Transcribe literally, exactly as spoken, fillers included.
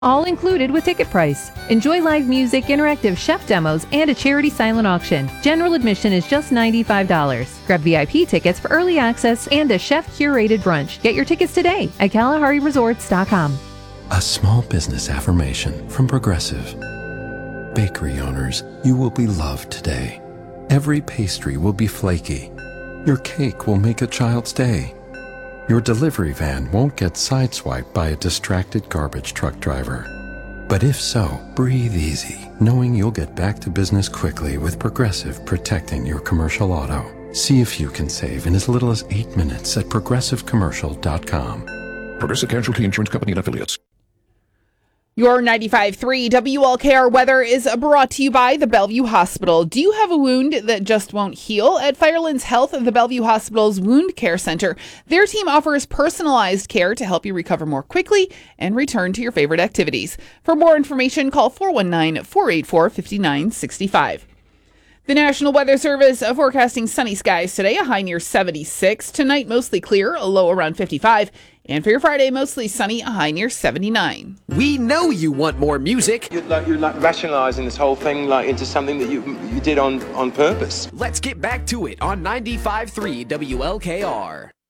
All included with ticket price. Enjoy live music, interactive chef demos, and a charity silent auction. General admission is just ninety-five dollars. Grab V I P tickets for early access and a chef-curated brunch. Get your tickets today at Kalahari Resorts dot com. A small business affirmation from Progressive. Bakery owners, you will be loved today. Every pastry will be flaky. Your cake will make a child's day. Your delivery van won't get sideswiped by a distracted garbage truck driver. But if so, breathe easy, knowing you'll get back to business quickly with Progressive protecting your commercial auto. See if you can save in as little as eight minutes at progressive commercial dot com. Progressive Casualty Insurance Company and Affiliates. Your ninety-five point three W L K R weather is brought to you by the Bellevue Hospital. Do you have a wound that just won't heal? At Firelands Health, the Bellevue Hospital's Wound Care Center, their team offers personalized care to help you recover more quickly and return to your favorite activities. For more information, call four one nine, four eight four, five nine six five. The National Weather Service forecasting sunny skies today, a high near seventy-six. Tonight, mostly clear, a low around fifty-five. And for your Friday, mostly sunny, a high near seventy-nine. We know you want more music. You're like, you're like rationalizing this whole thing like into something that you you did on, on purpose. Let's get back to it on ninety-five point three W L K R.